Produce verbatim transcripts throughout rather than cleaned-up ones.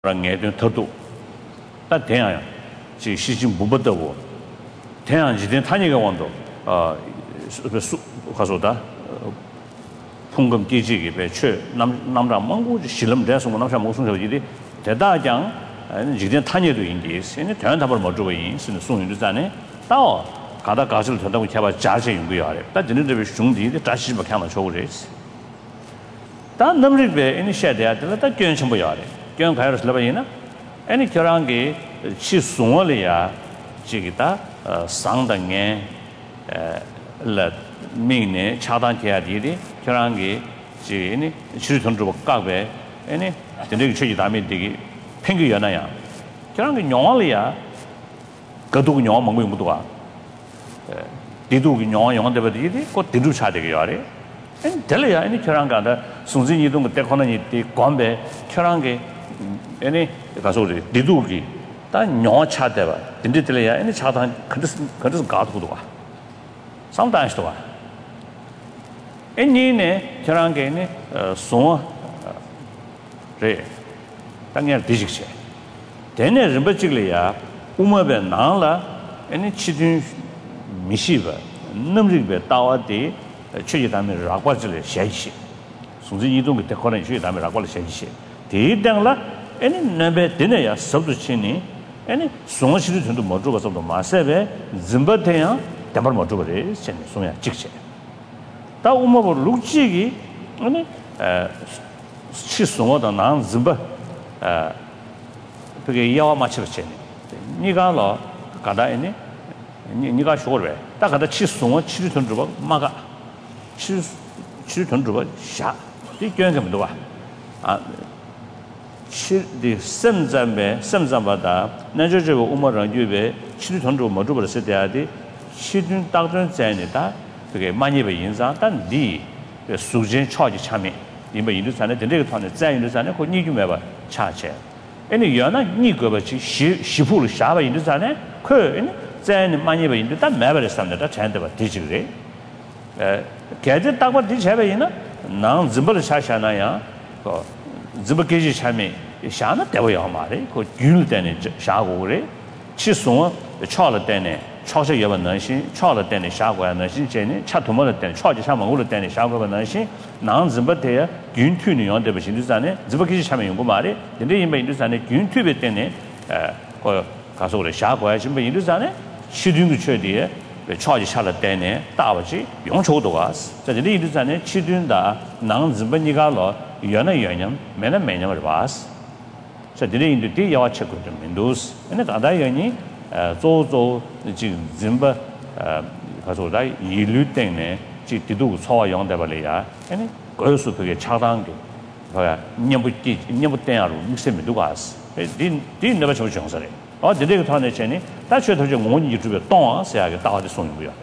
랑에 된 더도 다 대야 지 시진 무버더고 대야 지된 타니가 원도 어 가서다 풍금 뒤지기 배추 남 남자 망고 실험 대해서 남자 무슨 소리지 대다장 지된 타니도 인디 세네 대한 답을 못 주고 있는 송윤도 자네 또 가다 가실 된다고 제가 자세 연구야 다 진행되는 중디에 다시 뭐 하면 좋으지 다 넘리베 이니시아티브 다 견 좀 봐야 돼 견 가야를 ስለ봐이나 아니 결한게 치송을이야 지기다 상당에 라 미네 차단해야 되리 결한게 지니 실전으로 가베 아니 근데 저기 다음에 되게 팽기 연아야 결한게 영화리야 그도 영화 먹고 있는 것도 디도 영화 영화 되버리지 그 디도 차되게 하래 엔 될이야 아니 결한가다 순진이 이동 때 거는 이 관배 결한게 아니 가서 우리 디도기 다 영화 차대봐 딘디 될이야 아니 차단 그래서 그래서 가도도 와 상당히도 와 애니네 결한게네 송 래 당연 디식시 되네 림버직이야 우마베 나라 아니 치든 미시바 넘리베 따와디 최지담에 라과질 샤이시 순지 이동 때 거는 최지담에 라과를 샤이시 대당라 아니 넘베 되네야 सब도치니 아니 송시도 전도 못 줘서도 마세베 짐바테야 담을 못 줘버리 신 송야 직세 다 우마보 룩지기 아니 에 치송어다 난 짐바 에 그게 야와 맞추겠지 니가로 가다이니 니가 쇼를 딱 가다 치송어 치르던 주고 마가 치 치르던 주고 샤 이견 좀 봐. 아 치디 semzambe semzambada 나저저 우마랑 유베 치르던 주고 뭐 주고 쓸 때야디 치든 딱전 자이니다 그게 많이 배 인상 단디 수진 차지 참에 이번 인도 산에 된데 그 산에 자인도 산에 그 니좀 해 봐. 차체 아니 연아 니거버지 시부를 샤바 인도 산에 그 아니 자인 많이 배 인도 다 매버를 삼는다 자인도 봐 뒤지그래 에 개제 딱봐 뒤제베이나 난 짐벌 샤샤나야 그 짐벌게지 참에 샤나 대워야 말에 그 균을 때네 샤고 그래 치송 차를 때네 차서 여번 능신 차를 때네 샤고야 능신 제네 차토모를 때네 차지 상망을 때네 샤고가 능신 난 짐벌대야 균투는 연대 버신도 산에 짐벌게지 참에 연구 말에 근데 이 인도 산에 균투베 때네 에그 가서 그래 샤고야 짐벌 인도 산에 시dun도 쳐디에 차지 살을 때네 따버지 용초도 가스 저들이 이르잖아요 치든다 난 짐번이가로 연의 연념 매는 매념을 봐스 저들이 인도티 야와 체크 좀 민도스 근데 가다 연이 조조 지금 짐바 가서다 일류 때문에 지 디도 소화 용대발이야 아니 거기서 그게 차단게 뭐야 년부티 년부때야로 육세미 누가스 딘 딘네가 저 정설에 어 데레가 타네 전에 다시 더 좀 원이 유튜브에 동아서야게 다들 손이고요.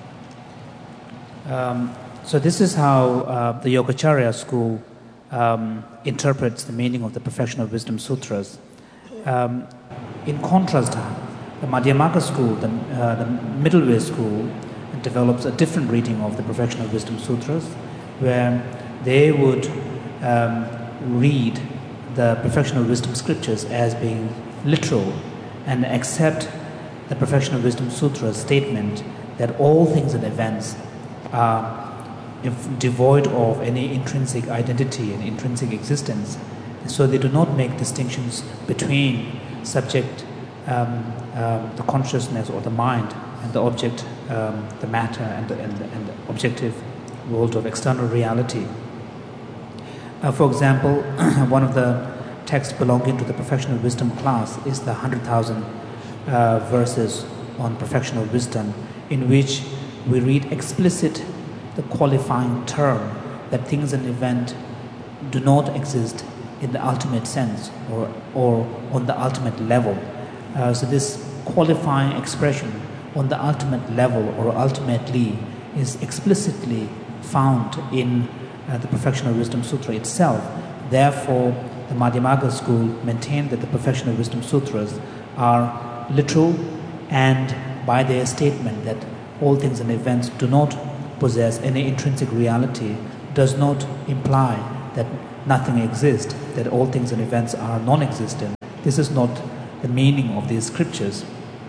Um so this is how uh, the Yogacarya school um, interprets the meaning of the Perfection of Wisdom Sutras. Um, in contrast, the Madhyamaka school, the, uh, the middle way school, develops a different reading of the Perfection of Wisdom Sutras, where they would um, read the Perfection of Wisdom scriptures as being literal and accept the Perfection of Wisdom Sutra's statement that all things and events are devoid of any intrinsic identity and intrinsic existence. So they do not make distinctions between subject, um, um, the consciousness or the mind, and the object, um, the matter, and the, and, the, and the objective world of external reality. Uh, for example, one of the text belonging to the Perfection of Wisdom class is the one hundred thousand uh, verses on Perfection of Wisdom, in which we read explicit the qualifying term that things and events do not exist in the ultimate sense or, or on the ultimate level. Uh, so this qualifying expression on the ultimate level or ultimately is explicitly found in uh, the Perfection of Wisdom Sutra itself. Therefore, the Madhyamaka school maintained that the Perfection of Wisdom Sutras are literal, and by their statement that all things and events do not possess any intrinsic reality, does not imply that nothing exists, that all things and events are non-existent. This is not the meaning of these scriptures.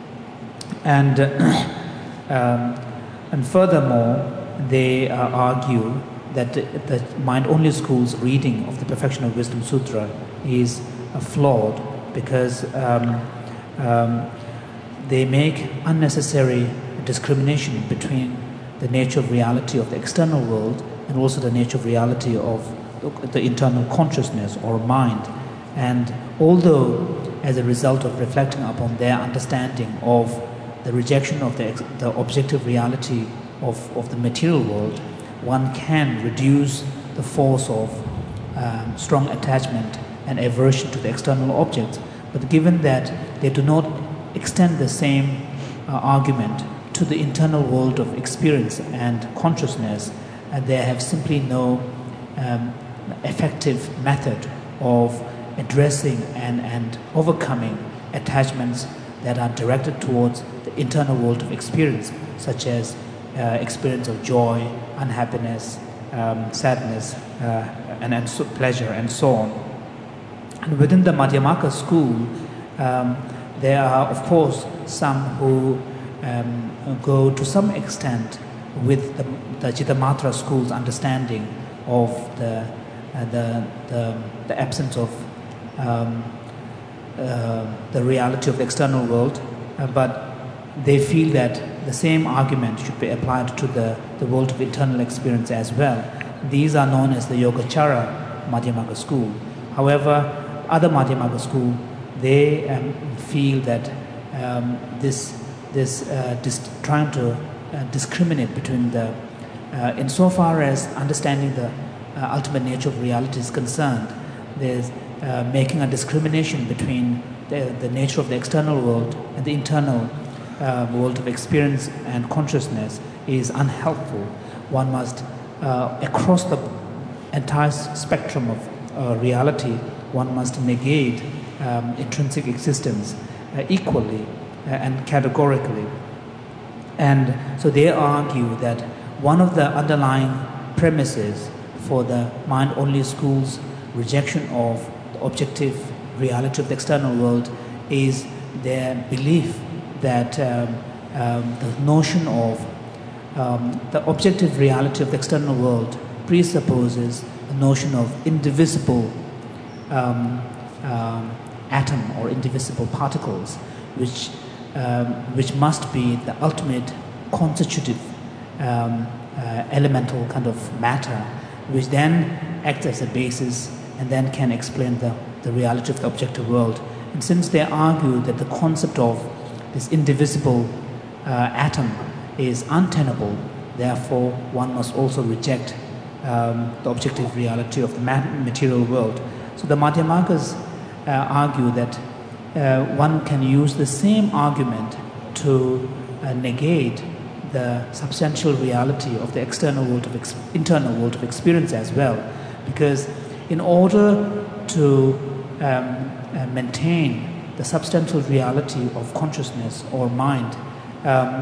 And, uh, um, and furthermore, they uh, argue that the, the mind-only school's reading of the Perfection of Wisdom Sutra is uh, flawed because um, um, they make unnecessary discrimination between the nature of reality of the external world and also the nature of reality of the internal consciousness or mind. And although as a result of reflecting upon their understanding of the rejection of the, the objective reality of, of the material world, one can reduce the force of um, strong attachment and aversion to the external objects. But given that they do not extend the same uh, argument to the internal world of experience and consciousness, and they have simply no um, effective method of addressing and, and overcoming attachments that are directed towards the internal world of experience, such as uh, experience of joy, unhappiness, um, sadness, uh, and, and so pleasure, and so on. And within the Madhyamaka school, um, there are, of course, some who um, go to some extent with the, the Chittamatra school's understanding of the, uh, the, the, the absence of um, uh, the reality of the external world, uh, but they feel that the same argument should be applied to the, the world of internal experience as well. These are known as the Yogacara Madhyamaka school. However, other Madhyamaka school, they um, feel that um, this, this uh, dis trying to uh, discriminate between the, uh, insofar as understanding the uh, ultimate nature of reality is concerned, there's uh, making a discrimination between the, the nature of the external world and the internal uh, world of experience and consciousness is unhelpful. One must, uh, across the entire spectrum of uh, reality, one must negate um, intrinsic existence uh, equally uh, and categorically. And so they argue that one of the underlying premises for the mind-only school's rejection of the objective reality of the external world is their belief that um, um, the notion of um, the objective reality of the external world presupposes the notion of indivisible um, um, atom or indivisible particles, which, um, which must be the ultimate constitutive um, uh, elemental kind of matter, which then acts as a basis and then can explain the, the reality of the objective world. And since they argue that the concept of this indivisible uh, atom is untenable, therefore one must also reject um, the objective reality of the material world. So the Madhyamakas uh, argue that uh, one can use the same argument to uh, negate the substantial reality of the external world of ex internal world of experience as well, because in order to um, uh, maintain the substantial reality of consciousness or mind, um,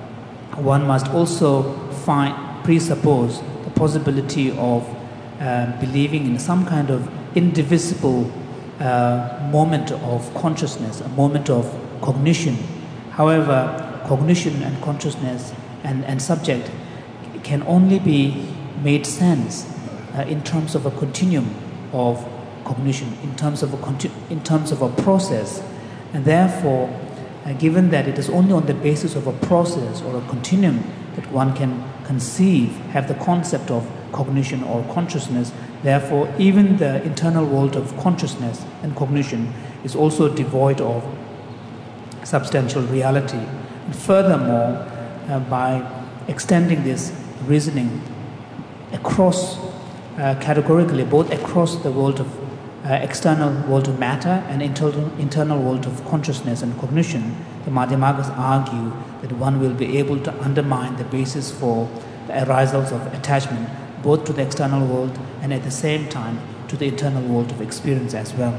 one must also find presuppose the possibility of uh, believing in some kind of indivisible uh, moment of consciousness, a moment of cognition. However, cognition and consciousness and, and subject can only be made sense uh, in terms of a continuum of cognition, in terms of a, in terms of a process. And therefore, uh, given that it is only on the basis of a process or a continuum that one can conceive, have the concept of cognition or consciousness, therefore even the internal world of consciousness and cognition is also devoid of substantial reality. And furthermore, uh, by extending this reasoning across, uh, categorically, both across the world of uh, external world of matter and internal, internal world of consciousness and cognition, the Madhyamakas argue that one will be able to undermine the basis for the arisals of attachment, both to the external world and at the same time to the internal world of experience as well.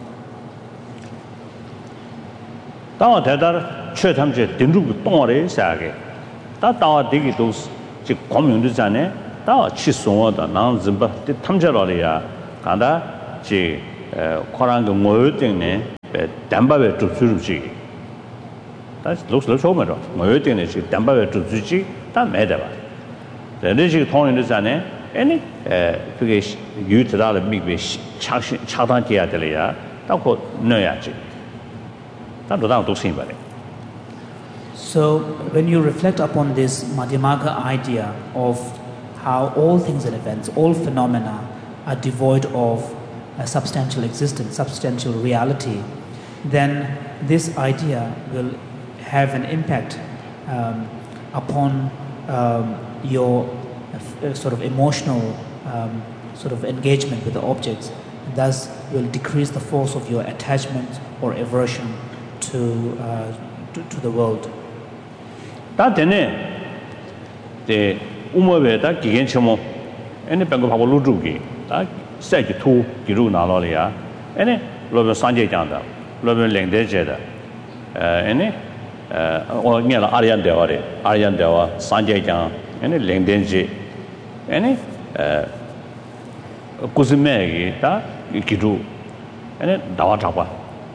Tawa Tadar Chetamje Dindru Tore Sage, Tatawa Digitos, Chicomundizane, Tawa Chisonda, Nan Zimba, the Tamjaralia, 간다 지 코란 그 뭐였 때문에 담바에 좀 수줍지 다시 로스로 처음으로 뭐였 때문에 지 담바에 좀 수줍지 다 매다 봐 레지 통인도 전에 아니 에 그게 유트라를 미비 차시 차단해야 될이야 딱고 넣어야지 나도 나도 쓰인 바래. So when you reflect upon this Madhyamaka idea of how all things and events, all phenomena are devoid of a substantial existence, substantial reality, then this idea will have an impact um, upon um, your uh, sort of emotional um, sort of engagement with the objects, and thus will decrease the force of your attachment or aversion to, uh, to, to the world. 다 되네. 데 우모베다 기겐처모 에네 뱅고 하고 루주기 다 세기 투 기루 나로리아 에네 로베 산제장다 로베 랭데제다 에네 어 녀라 아리안데와레 아리안데와 산제장 에네 랭덴지 에네 에 kuzime기 다 기루 에네 다와 잡아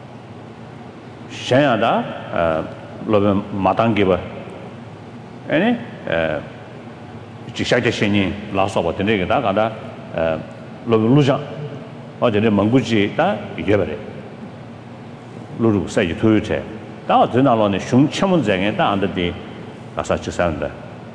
샤야다 어 로베 마당기바 에네 에 지샤제신이 라서버 되게 다 가다 에 로루자 어제네 몽구지 다 이겨버려 루루 사이 토요체 다 드나로네 슝첨문쟁에 다 안데디 가사치산다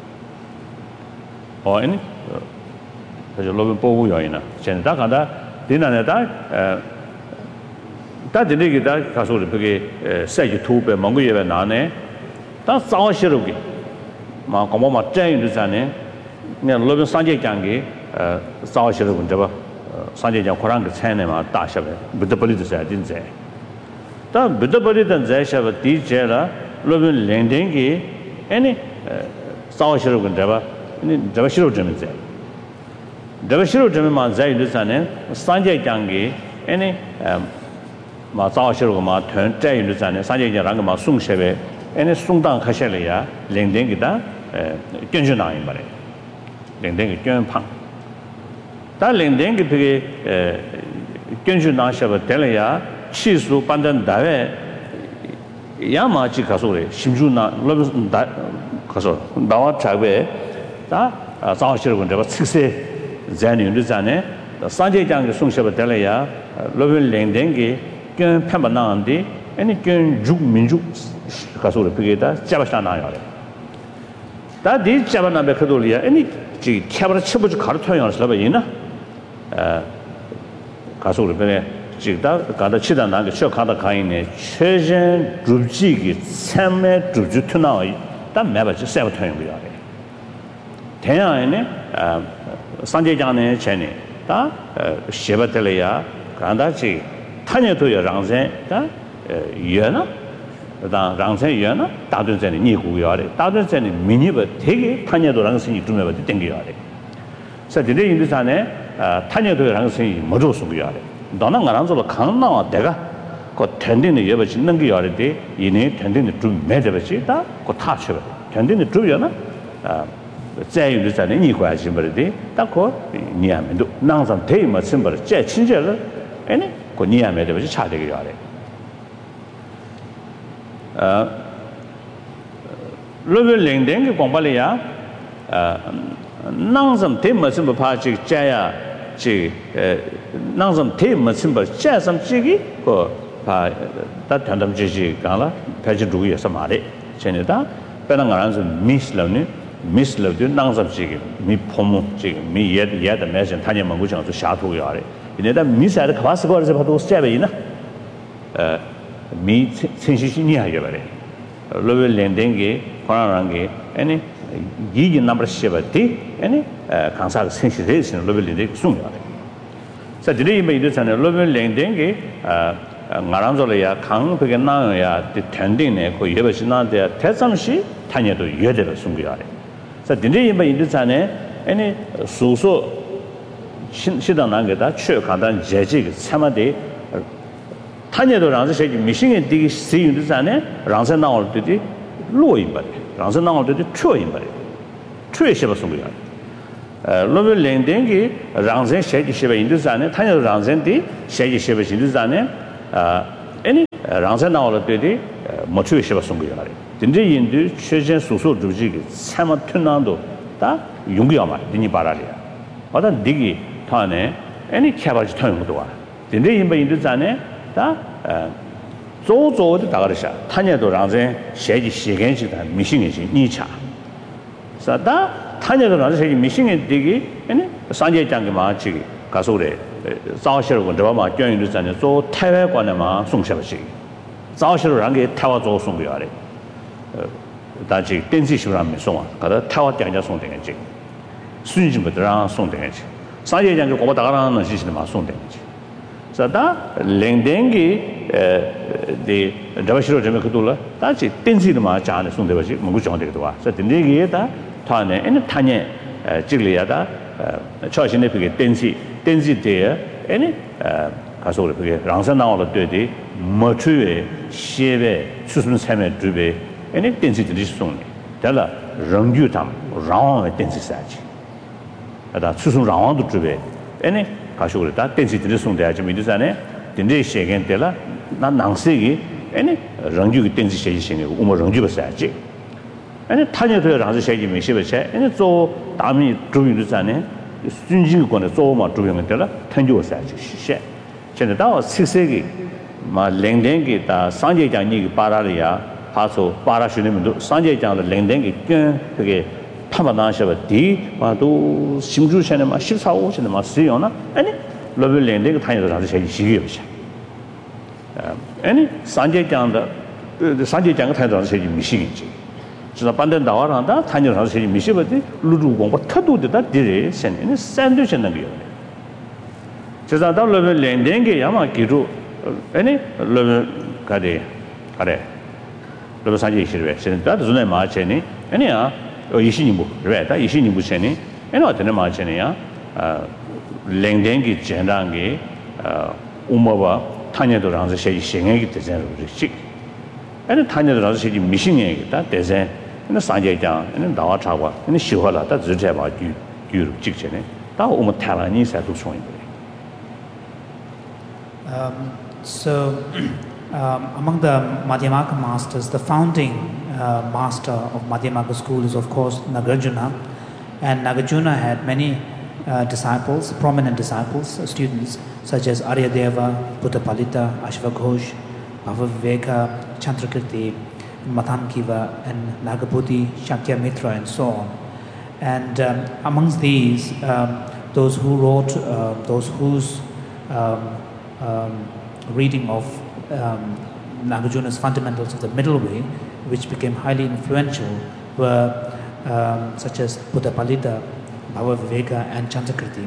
어 에네 그래서 로빈 보고 요이나 전다 가다 디나네다 에 다 되게 다 가서 그게 사이 토베 몽구예베 나네 다 싸워시르기 마 고모마 짠유르자네 네 로빈 산제장게 어 싸워시르군 저봐 산제장 코란 그 차네마 다셔베 부드벌리도 사진제 다 부드벌리던 제셔베 디제라 로빈 랭댕게 아니 싸워시르군 저봐 아니 저봐 시로 점제 저봐 시로 점마 자유르자네 산제장게 아니 마 싸워시르고 마 턴짜유르자네 산제장랑 마 숭셰베 아니 숭당 가셔려야 랭댕기다 에 견주나인 말에 랭댕이 견팡 다 랭댕이 그게 에 견주나셔버 될래야 치수 반전 다에 야마지 가서래 심주나 러브 다 가서 나와 자베 다 자오시르군 저거 식세 잔이는 자네 산제장의 송셔버 될래야 러브 랭댕이 견 편반나한데 아니 견죽 민죽 가서래 그게다 잡아잖아요. 다디 잡아나베 그돌이야. 아니 지 캐버를 쳐보지 가르쳐야 살아 봐이나. 에 가서래 그래 지다 가다 치다 나게 쳐 가다 가이네. 최전 줍지기 참매 줍주 투나이. 다 매버지 세버 터는 거야. 대야에네 아 산제장네 전에 다 셰버텔이야. 간다지 타녀도여 랑세 다 예나 다 랑세 예나 다든전에 니구요래 다든전에 미니버 되게 타녀도 랑세이 두메버 땡겨요래 그래서 이제 인도산에 타녀도 랑세이 뭐로 쓰고요래 너는 가랑서로 강나와 내가 그 텐딩의 예버 짓는 게 요래데 이네 텐딩의 좀 매대버지다 그 타셔 텐딩의 좀이나 아 자유르산에 니과지 버리데 딱고 니야면도 낭상 대마 심벌 제 친절을 아니 그 니야면도 버지 차되게 요래 어 로벨 랭댕 공발이야 어 낭섬 대머슴 파지 자야 지 낭섬 대머슴 자섬 지기 그파 다탄담 지지 가라 패지 두기에서 말해 전에다 빼는 거라서 미슬러니 미슬러도 낭섬 지기 미 포모 지기 미 예드 예드 매전 타녀 먹고 정도 샤토고 야래 이내다 미사를 가서 거기서 봐도 스텝이나 어 미 sensitivity 하게 말해. 로벨 렌딩게 코나랑게 아니 이게 넘버 쉐버티 아니 강사가 sensitivity 로벨 렌딩 숨어야 돼. 자, 이제 이제 저는 로벨 렌딩게 아 나랑절이야 강백에 나야 텐딩네 그 예버시나데 대상시 타녀도 예대로 숨겨야 돼. 자, 이제 이제 저는 아니 소소 시당 나게다 최 간단 제지 참아대 타녀도 랑서 미싱에 되게 쓰이는데 랑서 나올 때도 로인 바 랑서 나올 때도 초인 바 초에 셔서 거야 lobe lengdengi rangzen sheji sheba indu zane tanya rangzen di sheji sheba indu zane any rangzen na ola de mochu sheba songu yare dinde indu chejen susu ruji gi sama tunando da yungu yama dini baralia oda digi tane any khabaji tayungdo wa dinde inba indu zane da zo zo de dagarisha tanya do rangzen sheji shegen shi da mishin shi ni cha sada 타녀도 나서 이 미싱에 되게 아니 산제 장게 마치 가서래 자오시로 저마 교인도 전에 저 태외관에만 송셔버시 자오시로 랑게 태와 조 송고야래 다지 댄시시라면 송아 가다 태와 장자 송되겠지 순진부터랑 송되겠지 산제 장게 고바 다가라는 시시는 마 송되겠지 자다 랭댕기 에 저시로 저면 그돌라 다지 댄시도 마 자네 송되버시 뭔고 정되기도 와 그래서 딘데기에다 타네 에네 타네 지리야다 처신의 그게 댄시 댄시 때 에네 가서 그게 랑산 나올을 때디 머추에 시에 수순 삶에 주베 에네 댄시 들이 송네 달라 랑규탐 랑의 댄시 사지 아다 수순 랑왕도 주베 에네 가서 그랬다 댄시 들이 송돼야지 미드산에 딘데 시에겐 때라 난 낭세기 에네 랑규의 댄시 시에 신고 우모 랑규가 사지 아니 타녀도 라서 세지 미시버체 아니 저 다음이 주민도 전에 순진권에 조마 주민을 때라 탄주어 사지 시세现在到十世纪嘛零零给到商业讲你巴拉里亚他说巴拉学里面都商业讲的零零给跟这个他们那些吧地嘛都新竹县的嘛十三五县的嘛使用呢哎你那边零零个타녀도 라서 세지 시기不是呃哎你商业讲的呃商业讲的타녀도 라서 세지 미시기지 지나 반대 나와란다 타녀라서 세지 미시버디 루루공부 터도되다 디레 센네 샌드위치는 거요. 제가 다 레벨 렌딩게 야마 기루 아니 레벨 가데 가데 레벨 산지 시르베 센다 존에 마체니 아니야 이신이부 그래 다 이신이부 세니 아니 어떤 마체니야 아 렌딩게 젠랑게 아 우마바 타녀도라서 세지 생애기 되잖아 그렇지 아니 타녀도라서 세지 미싱애기다 되잖아 나 산제장 나 나와 차고 나 시화라 다 지제 봐 뒤, 뒤로 직전에 다 오면 탈라니 사도 소인 Um so um, among the Madhyamaka masters, the founding uh, master of Madhyamaka school is of course Nagarjuna, and Nagarjuna had many uh, disciples, prominent disciples, uh, students such as Aryadeva, Buddhapalita, Ashvaghosh, Bhavaviveka, Chandrakirti, Mathankiva and Nagabhuti, Shakyamitra and so on. And um, amongst these, um, those who wrote, uh, those whose um, um, reading of um, Nagarjuna's Fundamentals of the Middle Way, which became highly influential, were um, such as Buddhapalita, Bhavaviveka and Chandrakirti.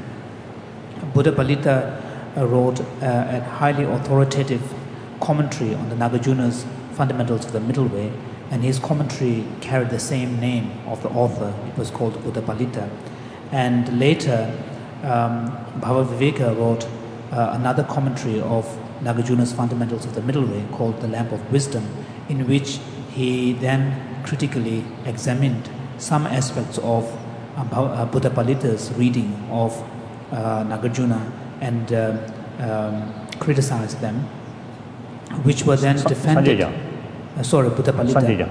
Buddhapalita uh, wrote uh, a highly authoritative commentary on the Nagarjuna's Fundamentals of the Middle Way, and his commentary carried the same name of the author. It was called Buddhapalita. And later, um, Bhavaviveka wrote uh, another commentary of Nagarjuna's Fundamentals of the Middle Way called The Lamp of Wisdom, in which he then critically examined some aspects of uh, Buddhapalita's reading of uh, Nagarjuna and uh, um, criticized them, which were then defended. Uh, sorry, Buddhapalita.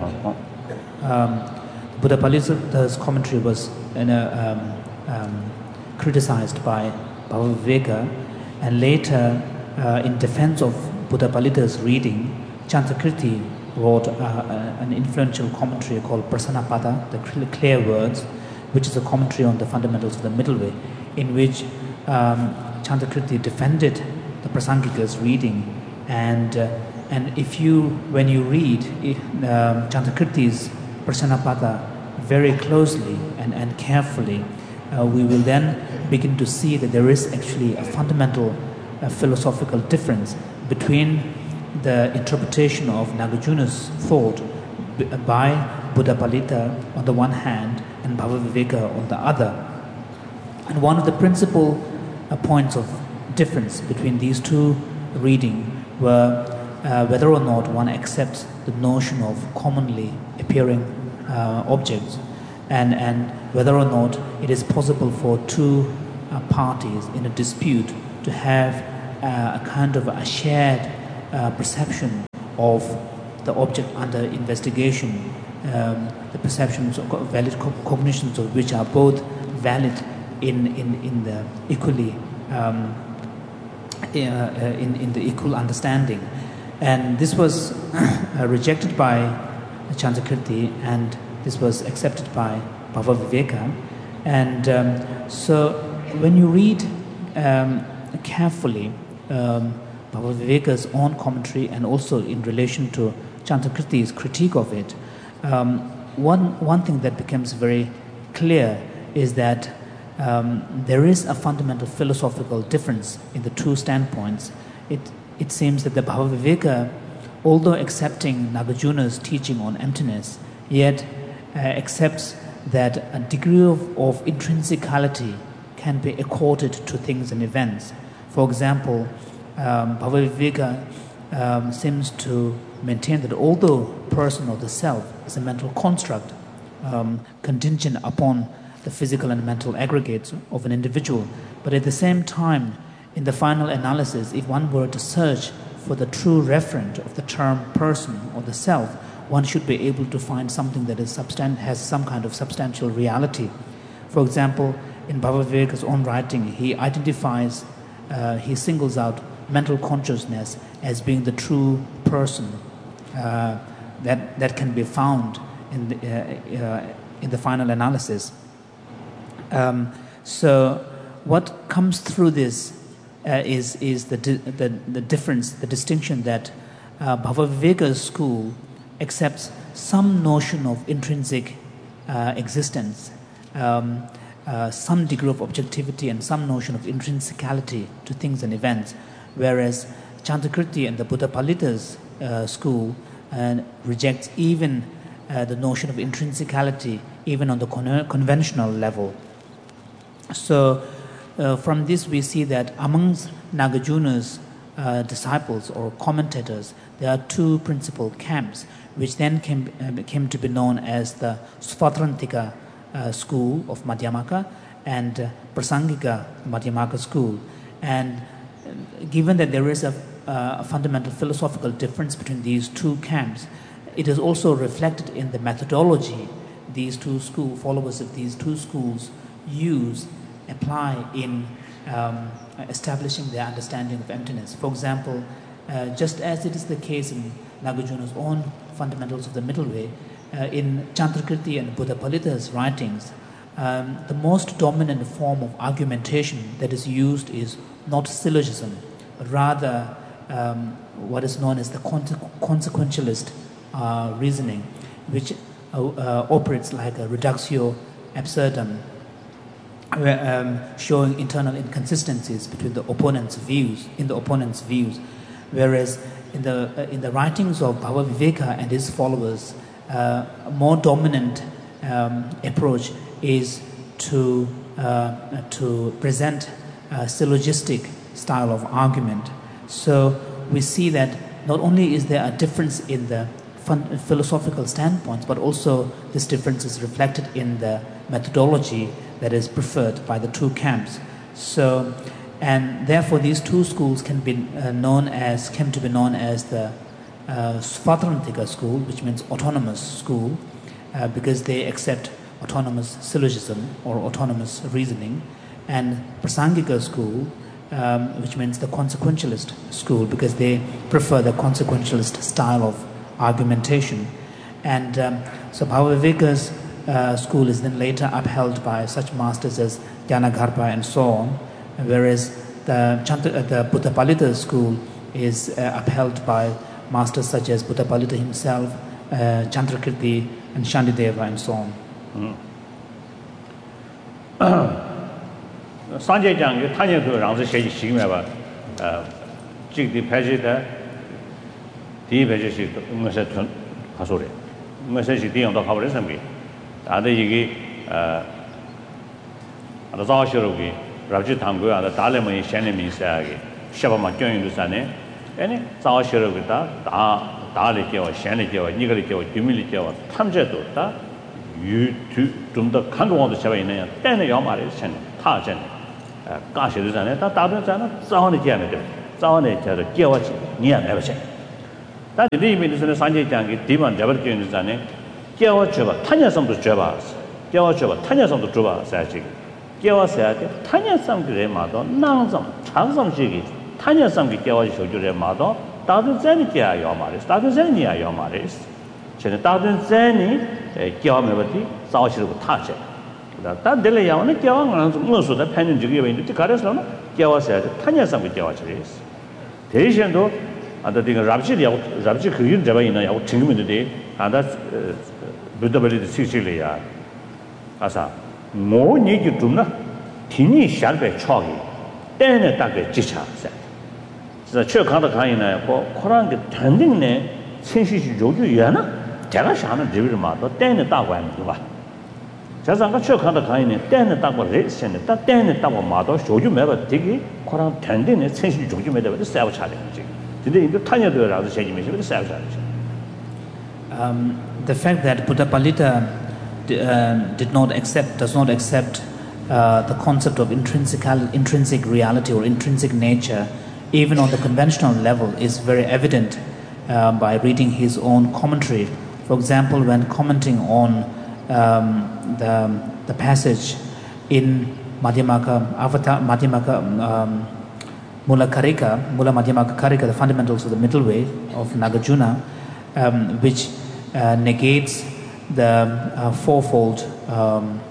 Um, Buddhapalita's commentary was you know, um, um, criticized by Bhavaviveka, and later, uh, in defense of Buddhapalita's reading, Chandrakirti wrote uh, uh, an influential commentary called Prasanapada, the clear words, which is a commentary on the Fundamentals of the Middle Way, in which um, Chandrakirti defended the Prasangika's reading. And uh, and if you, when you read uh, Chandrakirti's Prasanapada very closely and, and carefully, uh, we will then begin to see that there is actually a fundamental uh, philosophical difference between the interpretation of Nagarjuna's thought by Buddhapalita on the one hand and Bhavaviveka on the other. And one of the principal uh, points of difference between these two readings were uh, whether or not one accepts the notion of commonly appearing uh, objects, and and whether or not it is possible for two uh, parties in a dispute to have uh, a kind of a shared uh, perception of the object under investigation, um, the perceptions of valid co cognitions of which are both valid in, in, in the equally um, uh, in, in the equal understanding. And this was uh, rejected by Chandrakirti, and this was accepted by Bhavaviveka. And um, so when you read um, carefully um, Bhavaviveka's own commentary and also in relation to Chandrakirti's critique of it, um, one, one thing that becomes very clear is that um, there is a fundamental philosophical difference in the two standpoints. It, it seems that the Bhavaviveka, although accepting Nagarjuna's teaching on emptiness, yet uh, accepts that a degree of, of intrinsicality can be accorded to things and events. For example, um, Bhavaviveka um, seems to maintain that although person or the self is a mental construct um, contingent upon the physical and mental aggregates of an individual, but at the same time, in the final analysis, if one were to search for the true referent of the term person or the self, one should be able to find something that is substan has some kind of substantial reality. For example, in Bhavaviveka's own writing, he identifies, uh, he singles out mental consciousness as being the true person uh, that, that can be found in the, uh, uh, in the final analysis. Um, so what comes through this uh, is, is the, di the, the difference, the distinction that uh, Bhavaviveka's school accepts some notion of intrinsic uh, existence, um, uh, some degree of objectivity and some notion of intrinsicality to things and events, whereas Chandrakirti and the Buddhapalita's uh, school uh, rejects even uh, the notion of intrinsicality, even on the con conventional level. So uh, from this we see that amongst Nagarjuna's uh, disciples or commentators, there are two principal camps, which then came, uh, came to be known as the Svatrantika uh, school of Madhyamaka and uh, Prasangika Madhyamaka school. And uh, given that there is a, uh, a fundamental philosophical difference between these two camps, it is also reflected in the methodology these two school followers of these two schools use, apply in um, establishing their understanding of emptiness. For example, uh, just as it is the case in Nagarjuna's own fundamentals of the middle way, uh, in Chandrakirti and Buddhapalita's writings, um, the most dominant form of argumentation that is used is not syllogism, but rather um, what is known as the consequentialist uh, reasoning, which uh, uh, operates like a reductio absurdum, um, showing internal inconsistencies between the opponent's views, in the opponent's views, whereas in the uh, in the writings of Bhavaviveka and his followers, uh, a more dominant um, approach is to uh, to present a syllogistic style of argument. So we see that not only is there a difference in the fun philosophical standpoints, but also this difference is reflected in the methodology that is preferred by the two camps. So, and therefore these two schools can be uh, known as, came to be known as the uh, Svatrantika school, which means autonomous school, uh, because they accept autonomous syllogism or autonomous reasoning, and Prasangika school, um, which means the consequentialist school, because they prefer the consequentialist style of argumentation. And um, so Bhavaviveka's uh, school is then later upheld by such masters as Gyanagarbha and so on, whereas the, uh, the Buddhapalita school is uh, upheld by masters such as Buddhapalita himself, uh, Chandrakirti and Shandideva and so on. Sanjay Jang, you tanya to Rangzi Sheji Shigmeva, Jig the Pajita, the Pajishi, Message Hasuri, Message on the Howard Assembly. Other Yigi, the Zawshirugi, Raji Tangu, and the Talema Shanimi Sagi, Shabama Join Lusane, any Zawshirugita, Daliki or Shaniki or Nigaliki or Humility or Tamjatuta, 유 좀 더 강조하는 제가 있네요. 때는 영마를 chen 타전. 가시르잖아요. 다 다르잖아. 자원의 제한이 돼. 자원의 제를 깨워지. 니야 내가 chen. 다 리미드스는 산재장이 디만 잡을게는잖아요. 깨워줘. 탄야성도 줘봐. 깨워줘. 탄야성도 줘봐. 사실. 깨워서야 돼. 탄야성들의 마도 나좀 장성식이 탄야성이 깨워지 조절의 마도 다들 전이 깨야 말이야. 다들 전이야 요 말이야. 저는 다들 전이 깨워면부터 싸우시고 타죠. 다 들려야는 깨워는 무엇보다 편은 저기 왜 이렇게 가려서는 깨워서야 돼. 탄야성이 깨워지래. 대신도 아다 되게 랍시리하고 랍시 그일 잡아 있나요? 지금인데 아다 부더벌이 시실이야. 아사 뭐 얘기 좀나 티니 샤르베 초기 때는 딱게 지차세. 그래서 최강의 강의는 뭐 코란게 단딩네 신시시 요구야나 제가 하는 리뷰마도 때는 따고 하는 거 봐. 자상가 최강의 강의는 때는 따고 레슨은 다 때는 따고 마도 요구 매버 되게 코란 단딩네 신시시 요구 매버 세워 차는 거지. 근데 이거 타녀들하고 세지면서 세워 차는 Um the fact that Buddha Palita Uh, did not accept, does not accept uh, the concept of intrinsic, intrinsic reality or intrinsic nature, even on the conventional level, is very evident uh, by reading his own commentary. For example, when commenting on um, the, the passage in Madhyamaka, Avatar, Madhyamaka, um, Mula Karika, Mula Madhyamaka Karika, the fundamentals of the middle way of Nagarjuna, um, which uh, negates the uh, fourfold um,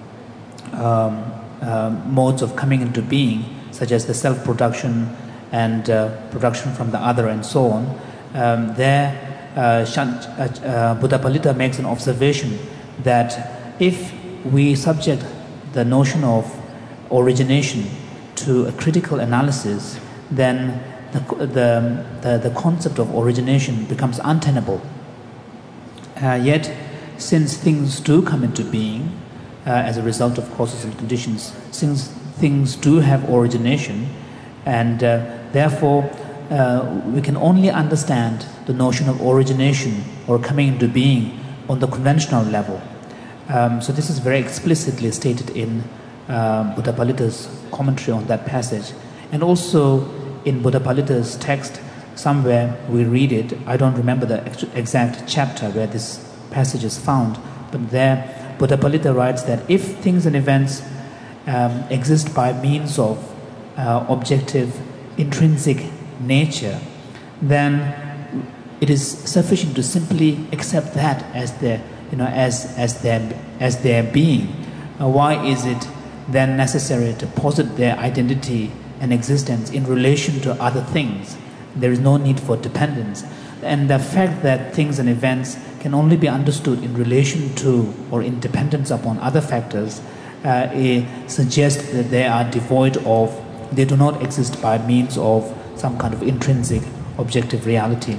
um, uh, modes of coming into being, such as the self-production and uh, production from the other and so on. Um, there, uh, Shant, uh, uh, Buddha Palita makes an observation that if we subject the notion of origination to a critical analysis, then the, the, the, the concept of origination becomes untenable. Uh, yet, since things do come into being uh, as a result of causes and conditions, since things do have origination, and uh, therefore uh, we can only understand the notion of origination or coming into being on the conventional level. Um, so this is very explicitly stated in uh, Buddha Palita's commentary on that passage. And also in Buddha Palita's text, somewhere we read it, I don't remember the exact chapter where this passage is found, but there Buddha Palita writes that if things and events um, exist by means of uh, objective intrinsic nature, then it is sufficient to simply accept that as their, you know, as as their as their being. Uh, why is it then necessary to posit their identity and existence in relation to other things? There is no need for dependence. And the fact that things and events can only be understood in relation to or in dependence upon other factors uh, suggests that they are devoid of, they do not exist by means of some kind of intrinsic objective reality.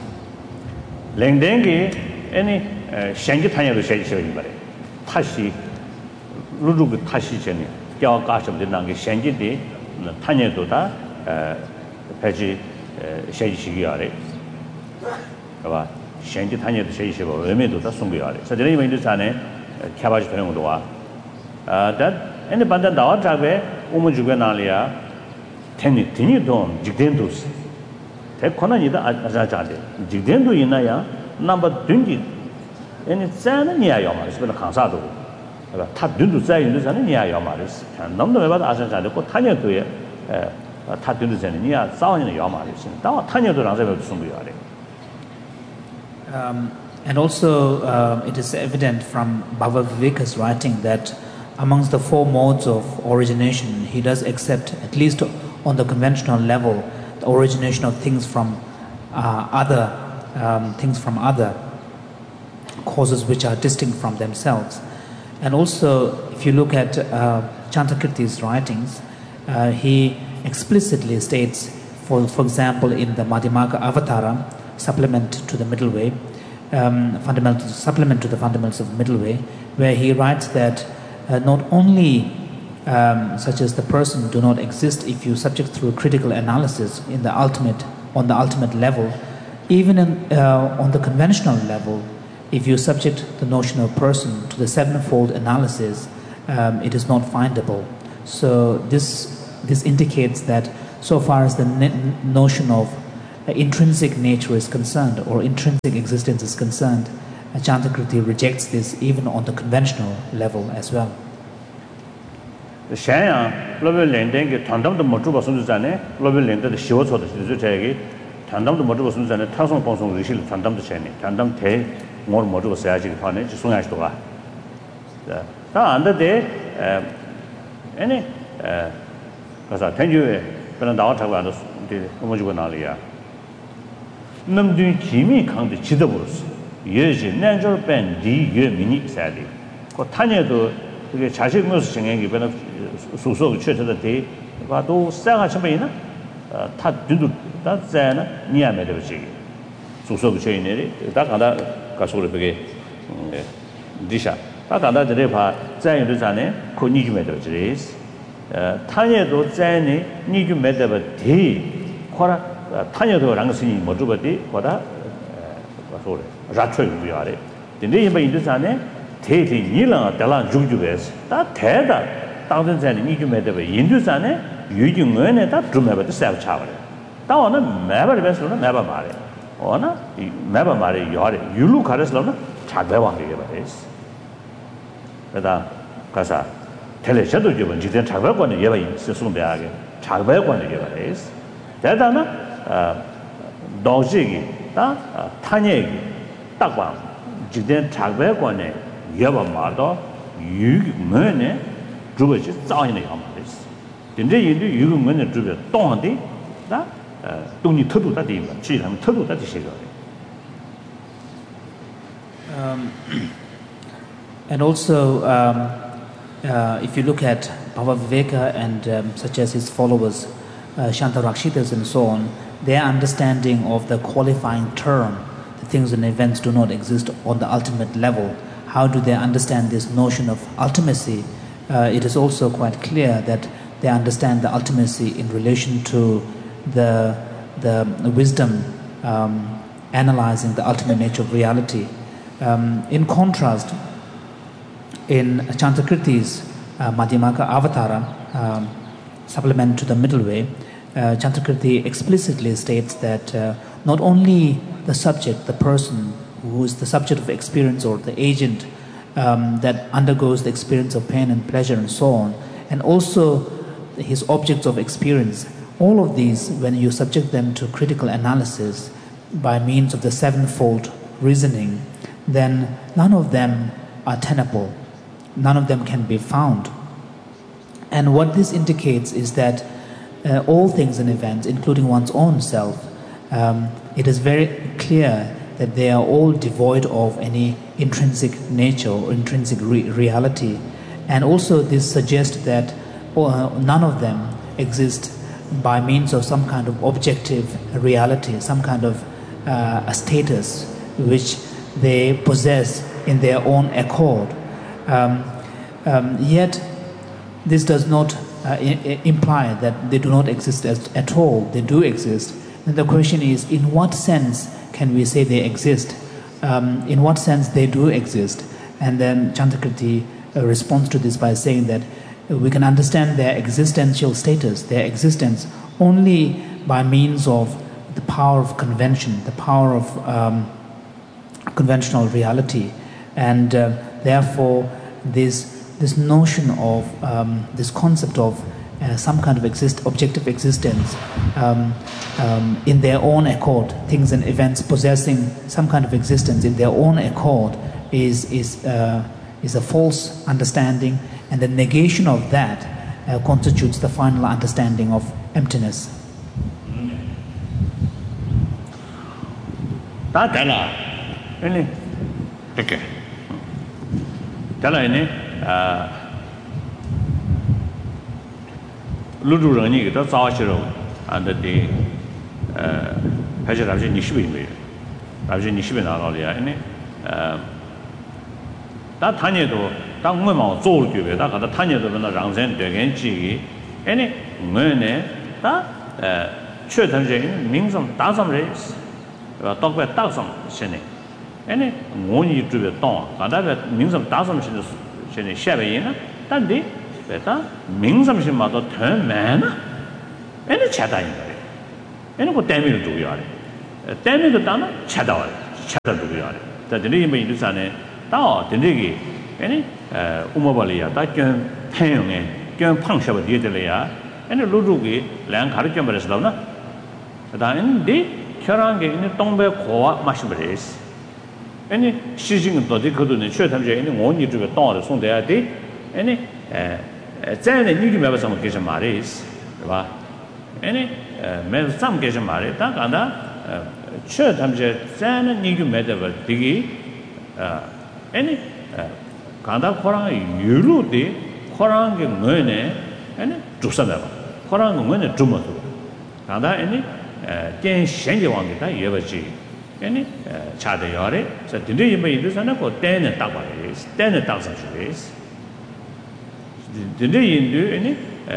랭댕기 any shengi tanya도 쉐이셔이 말해. 다시 루루그 다시 전에 겨 가서 된다는 게 shen기디 tanya도다 배지 쉐이시기 아래. 봐. shengi tanya도 쉐이셔고 의미도 다 숨겨야 돼. 그래서 이런 의미도 전에 개발이 되는 것도 와. 아, that any 반단 나와 잡에 오면 주변 나리아 테니 테니도 직된도스. 대권이다 아자자데. 직된도 있나야? 넘버 둥기 any 자는 니야요 말이야. 그래서 강사도. 그러니까 다 둥도 자인도 자는 니야요 말이야. 너무 매번 아자자데 꼭 탄여도에 다 둥도 자는 니야 싸우는 요 말이야. 다 탄여도랑 잡에 숨겨야 돼. Um, and also, uh, it is evident from Bhava Viveka's writing that amongst the four modes of origination, he does accept, at least on the conventional level, the origination of things from uh, other um, things from other causes which are distinct from themselves. And also, if you look at uh, Chantakirti's writings, uh, he explicitly states, for for example, in the Madhyamaka Avatara, supplement to the middle way, um, fundamental supplement to the fundamentals of the middle way, where he writes that uh, not only um, such as the person do not exist if you subject through critical analysis in the ultimate on the ultimate level, even in, uh, on the conventional level, if you subject the notion of person to the sevenfold analysis, um, it is not findable. So this this indicates that so far as the notion of uh, intrinsic nature is concerned, or intrinsic existence is concerned, uh, Chantakriti rejects this even on the conventional level as well. Shaya, global lending, Tandam the Motuba Sunzane, global lender, the Shivoto, the Zutagi, Tandam the Motuba Sunzane, Tasson Ponson, Rishil, Tandam the Chani, Tandam Te, more Motuba Saji, Pane, Sunashtoa. Under the any because I tell you, when I doubt about the Homogenalia. Namdu Kimi come the Chidabus, Yeji, natural pen, D, Ye Mini Sadi. For Tanya to the Chashik Mus singing, given a Suso church of the day, but oh, Saga Chabina, Tat Dudu, that Zana, Nia Medavici. Suso Chaineri, Takada Kasuri Disha. Takada the Repa, Zayn Ruzane, could need you medavicis. Tanya Zani, need you medavati, Quara, Tanya to Rangsini, Mojubati, Quada, Ratri, we are it. The name by Indusane, Tati, Nila, Della Jujubes, that Teda, thousands and need you medava, Indusane, you learn it up to remember the self child. Down a Mabba vessel, never marry. Ona, never marry, you look at us, Lona, Chagba is. But Casa. Tell a shadow given, you didn't have one ever in Sisum Beage, Chagbe one ever is. Dadana Dogigi, Tanyegi, Takwan, Jiden Chagbe one, Yava Mardo, you murne, Druid, Zani Hamadis. The day you do, you murne Druid, Dondi, that don't need to do that even, she had to do that. And also, um, uh, if you look at Bhava Viveka and um, such as his followers, uh, Shantarakshitas and so on, their understanding of the qualifying term, the things and events do not exist on the ultimate level. How do they understand this notion of ultimacy? Uh, it is also quite clear that they understand the ultimacy in relation to the, the wisdom um, analyzing the ultimate nature of reality. Um, in contrast, in Chantakriti's uh, Madhyamaka Avatara, um, supplement to the middle way, uh, Chantakriti explicitly states that uh, not only the subject, the person who is the subject of experience or the agent um, that undergoes the experience of pain and pleasure and so on, and also his objects of experience, all of these, when you subject them to critical analysis by means of the sevenfold reasoning, then none of them are tenable. None of them can be found. And what this indicates is that uh, all things and events, including one's own self, um, it is very clear that they are all devoid of any intrinsic nature or intrinsic re reality. And also this suggests that uh, none of them exist by means of some kind of objective reality, some kind of uh, a status which they possess in their own accord. Um, um, yet, this does not uh, imply that they do not exist as, at all. They do exist. And the question is, in what sense can we say they exist? Um, in what sense they do exist? And then Chantakriti uh, responds to this by saying that we can understand their existential status, their existence, only by means of the power of convention, the power of um, conventional reality. And uh, therefore, this this notion of um, this concept of uh, some kind of exist objective existence um, um, in their own accord, things and events possessing some kind of existence in their own accord, is is uh, is a false understanding, and the negation of that uh, constitutes the final understanding of emptiness. Really? Okay. Tell any Ludu Rani, that's our hero, and the Hajar Rajan Nishbi, Rajan Nishbi Nalalia, any that Tanya to Tangma Zol Cube, that the Tanya to the Ranzen, the Genji, any Mene, that Church means some thousand race, talk about thousand shinning. any one you to the dawn, and that means some dozen in Shabby, that day, better means some mother turn man, any chatter in there. Any what damn you do you are. Damn you done, chatter, chatter do you are. That the name in the sun, Tao, the niggy, any Umabalia, that can pay, can punch over the Italia, and a Ludugi, Lang Harjamber Lona. Then the Kerang in the Tombe Koa Mashbaris. Any seizing the Dicodun, any one you to a dawn, so there day, any then a new member some occasion marries. Any men some occasion married, that and that church I'm just then a new member diggy any Kanda Korang, you de Korang Mune, and Drusana, Korang Mune Drumatu. Kanda any Ken Shangy one that you ever see. Any Chada Yore, so today you may use another ten and Tabaris, ten and thousand days. Today you do any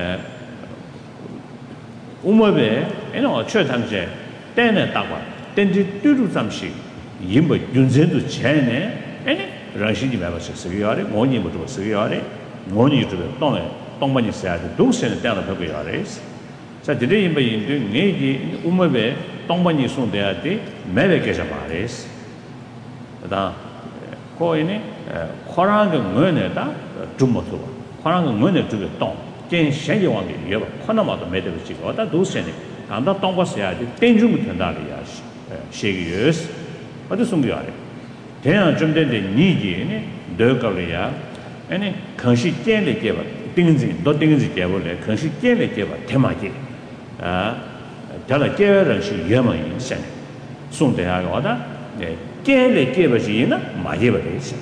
Umabe, and all church I'm saying, ten and Taba, ten to do some shit. Yimba Junzen to Chene, any Rashi members of Siriari, Moni to Siriari, Moni to the Tone, Tomani said, those send down the Papiaris. So today you may do Negi, Umabe. Tomani soon there, the medication maris. The coin, Korang Muneta, Jumoto, Korang Munet to the Tom, Ken Shangy one, you have Konama medical chief, or that do send it. And that Tom was said, danger with Tandalias, shake years, but the Sungiari. Then I jumped in the Niji, Durgalia, and a Kanshi Jelly gave a Dingsy, not Dingsy Devil, Kanshi Jelly gave a Temaki. Tell a girl and she yammer in Sen. Soon they are order, the Kelly gave a Gina, my giveries.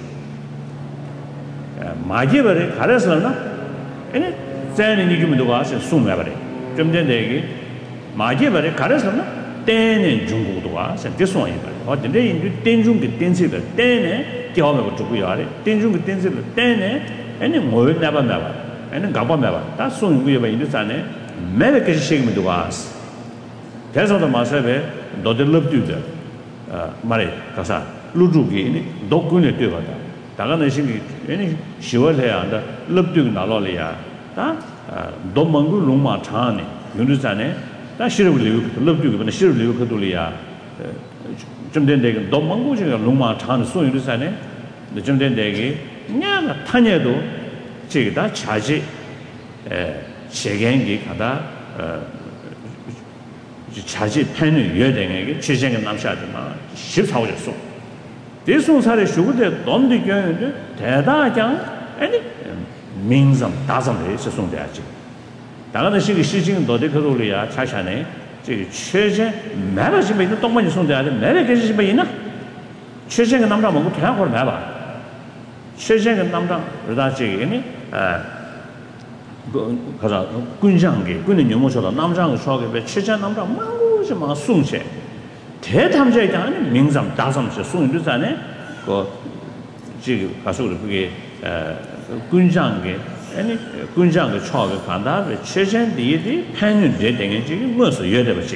My giver, Karaslana, and then you give to us and soon ever. Jim Dendegi, my giver, Karaslana, ten and Jungo to us, and this one, or the day into Tenjung Tensil, ten, Kioma to be are, Tenjung Tensil, ten, and then more never never, and then Gabba never. That's soon we were in the sun, Medical shame to us. That's what the master do the love do the Mari Casa, Lujugi, Dokuni Tuvata. Tagana any shiver here under love do Nalolia. Domangu Luma Tani, Yunusane, that she will live to love you, but she will live to Lulia. Jumden Deg, Domangu, Luma Tan, so Yunusane, the Jumden Degi, Yana Tanya do, Chigda Chaji, Shegangi Kada. 자지 팬을 여행에게 최생의 남샤지만 십사오절 소. 대송사의 수고대 돈도 경영도 대다장 아니 민상 다성의 세송돼야지. 다가는 시기 시징 너데크로리아 차샤네 저 최제 매바지 메도 동반이 송돼야 돼. 매베 계시 뭐 있나? 최생의 남자 먹고 그냥 걸 매봐. 최생의 남자 그다지니 아 가자 군장계 군의 유모처다 남장을 수하게 최전 남자 망고지 막 송세 대탐자에 대한 명상 다섬서 송유자네 그 지금 가서로 그게 어 군장계 아니 군장의 처하게 간다 최전 뒤에 편은 되는 지금 무슨 여대버지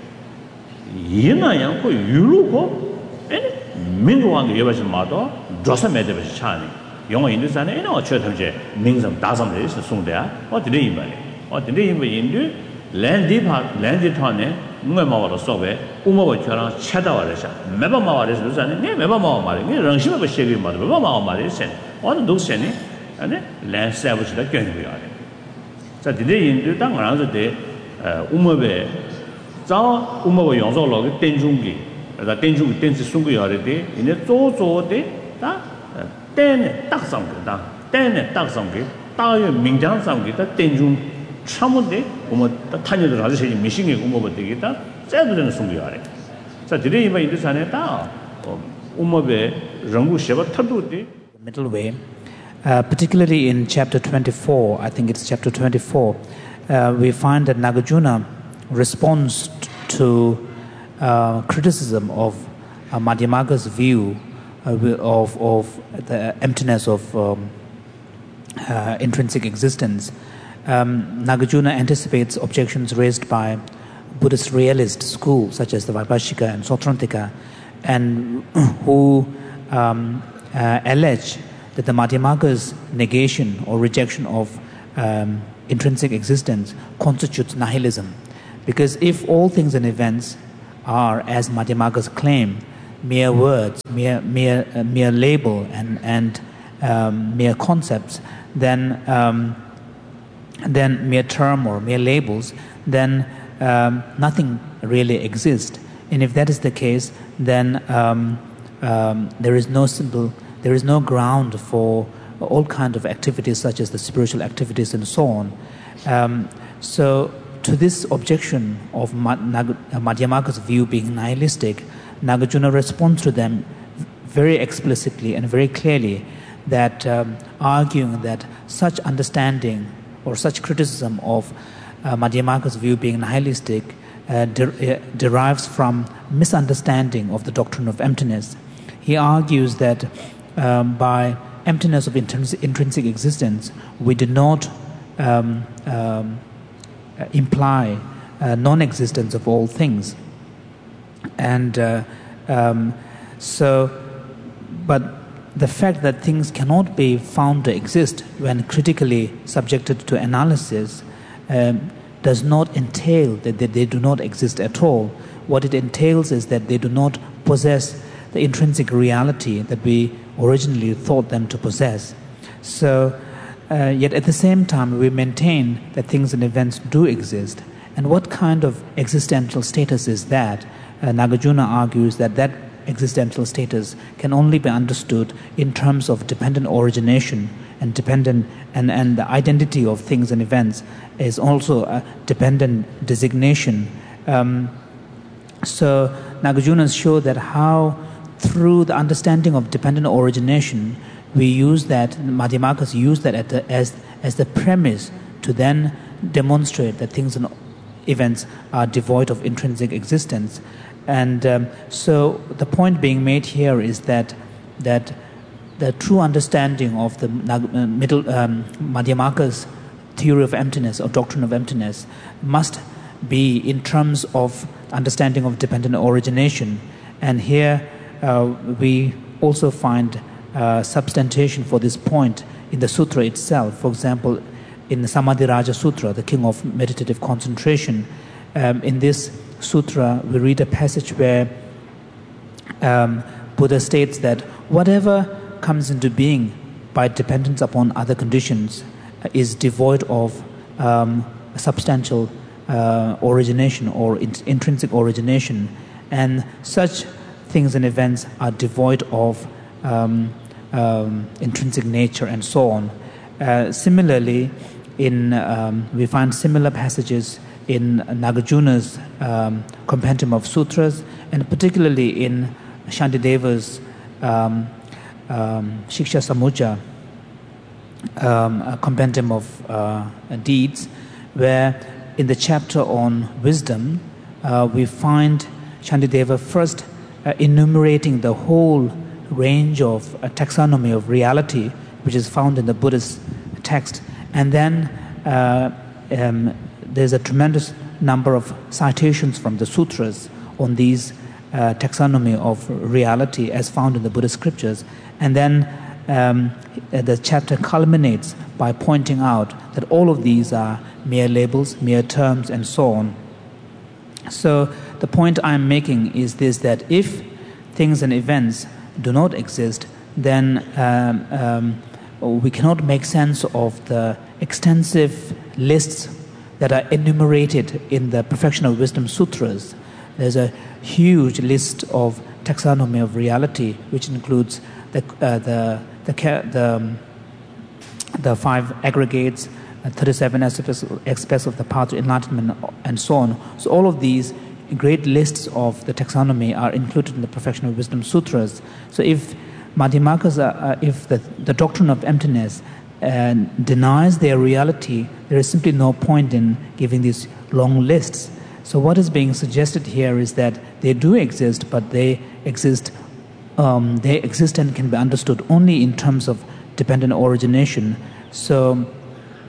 이나양 그 유로고 아니 민도왕의 여버지 마도 조사 매대버지 차니 영어 인도산에 이나 어쩌 탐제 명상 다섬에 있어 송대야 어디래 이말이 어디래 이말 인도 랜디파 랜디톤에 누가 마와로 소베 우모버처럼 찾아와래서 매번 마와래서 그러잖아요 네 매번 마와 말이 네 랑심에 버시기 말이 매번 마와 말이 센 어느 녹센이 아니 랜서브스다 견고야 자 디데 인도 당 알아서 돼 우모베 자 우모버 용서로 땡중기 다 땡중기 땡지 송고야 돼 이제 조조데 다 때네 딱 상거다 때네 딱 상게 다의 민장 상게다 땡중 참은데 뭐 타녀들 아주 세지 미싱이 공부가 되겠다 째도는 송교하래 자 드레 이마 인도산에 다 우모베 랑구 쉐바 타도데 middle way uh, particularly in chapter twenty-four I think it's chapter twenty-four uh, we find that Nagarjuna responds to uh, criticism of uh, Madhyamaka's view Uh, of of the emptiness of um, uh, intrinsic existence. Um, Nagarjuna anticipates objections raised by Buddhist realist schools such as the Vaibhashika and Sautrantika, and who um, uh, allege that the Madhyamaka's negation or rejection of um, intrinsic existence constitutes nihilism. Because if all things and events are, as Madhyamaka's claim, mere words, mere mere uh, mere label and and um, mere concepts, then um, then mere term or mere labels, then um, nothing really exists. And if that is the case, then um, um, there is no simple, there is no ground for all kind of activities such as the spiritual activities and so on. Um, so to this objection of Madhyamaka's view being nihilistic, Nagarjuna responds to them very explicitly and very clearly, that um, arguing that such understanding or such criticism of uh, Madhyamaka's view being nihilistic uh, de- uh, derives from misunderstanding of the doctrine of emptiness. He argues that um, by emptiness of intrinsic, intrinsic existence, we do not um, um, imply uh, non-existence of all things. And uh, um, so, but the fact that things cannot be found to exist when critically subjected to analysis um, does not entail that they, they do not exist at all. What it entails is that they do not possess the intrinsic reality that we originally thought them to possess. So, uh, yet at the same time, we maintain that things and events do exist. And what kind of existential status is that? Uh, Nagarjuna argues that that existential status can only be understood in terms of dependent origination, and dependent and, and the identity of things and events is also a dependent designation. Um, so Nagarjuna showed that how through the understanding of dependent origination, we use that, Madhyamakas use that at the, as, as the premise to then demonstrate that things and events are devoid of intrinsic existence. And um, so the point being made here is that that the true understanding of the uh, middle um, Madhyamaka's theory of emptiness or doctrine of emptiness must be in terms of understanding of dependent origination. And here uh, we also find uh, substantiation for this point in the sutra itself. For example, in the Samadhi Raja Sutra, the King of Meditative Concentration, um, in this sutra, we read a passage where um, Buddha states that whatever comes into being by dependence upon other conditions uh, is devoid of um, substantial uh, origination or in- intrinsic origination, and such things and events are devoid of um, um, intrinsic nature and so on. Uh, similarly, in um, we find similar passages in Nagarjuna's um, compendium of sutras, and particularly in Shantideva's um, um, Shiksha Samujja, um, a compendium of uh, deeds, where in the chapter on wisdom, uh, we find Shantideva first uh, enumerating the whole range of uh, taxonomy of reality, which is found in the Buddhist text, and then uh, um, there's a tremendous number of citations from the sutras on these uh, taxonomy of reality as found in the Buddhist scriptures. And then um, the chapter culminates by pointing out that all of these are mere labels, mere terms, and so on. So the point I'm making is this, that if things and events do not exist, then um, um, we cannot make sense of the extensive lists that are enumerated in the Perfection of Wisdom Sutras. There's a huge list of taxonomy of reality, which includes the uh, the the the, um, the five aggregates, uh, thirty-seven aspects, aspects of the path to enlightenment, and so on. So all of these great lists of the taxonomy are included in the Perfection of Wisdom Sutras. So if Madhyamakas, uh, if the, the doctrine of emptiness and denies their reality, there is simply no point in giving these long lists. So what is being suggested here is that they do exist, but they exist, um, they exist and can be understood only in terms of dependent origination. So,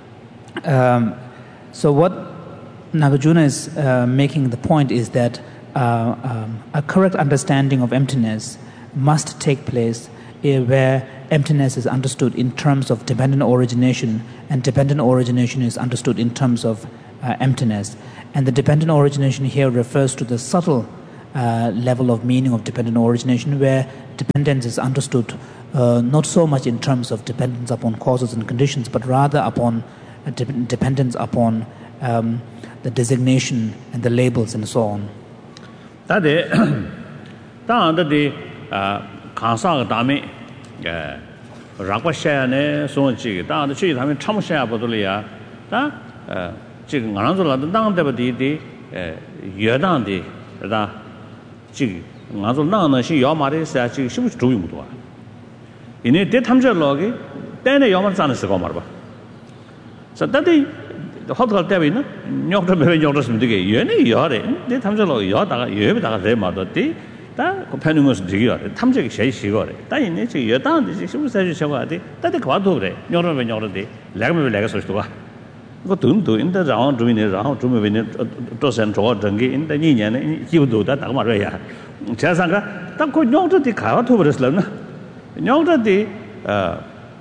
um, so what Nagarjuna is uh, making the point is that uh, um, a correct understanding of emptiness must take place uh, where emptiness is understood in terms of dependent origination, and dependent origination is understood in terms of uh, emptiness. And the dependent origination here refers to the subtle uh, level of meaning of dependent origination, where dependence is understood uh, not so much in terms of dependence upon causes and conditions, but rather upon uh, de- dependence upon um, the designation and the labels and so on. That is, that is, kansa dami, rakwa shaya ne so chi, that is, chi dami cham shaya bodolia, that, chi nganzo la dang de di di, yedang di, that, chi nganzo nang na shi yamari sa chi shi bu chu mu. Ini de tamje logi, dene yamar zan se ko marba. So that is hotel 때문에 녀들 몇 녀들은 되게 얘네 여래. 내 탐정로 여다가 여에다가 내 맞았지. 다 고편은 것은 되게 여래. 탐정이 제일 시거래. 다 있네. 저 여다한테 지금 사실 저거 돼. 다들 과도 그래. 녀들 몇 녀들인데 내가 왜 내가 소리도 봐. 그거 돈도 인데 라운 주민이 라운 주민이 도선 저 정기 인데 이 년에 기부도 다 나가 말이야. 제가가 딱그 녀들이 가도 버렸을라나. 녀들이 어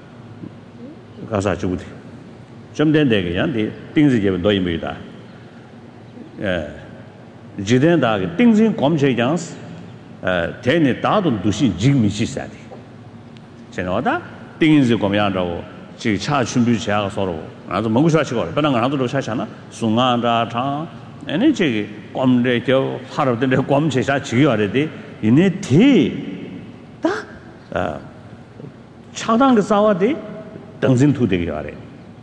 가서 주부디. 좀 된대게 양디 띵지게 도이미다. 예. 지된다게 띵진 검체장스 에 대내 다도 두신 직미시사디. 제가다 띵지 검양하고 지 차 준비 제가 서로 아주 먹고 싶어지고 그런 거 나도 사잖아. 순간다 장 아니 지 검래 저 하루들 검체사 지겨야돼. 이네 뒤다 어 차당 그 싸워디 등진 투되게 하래.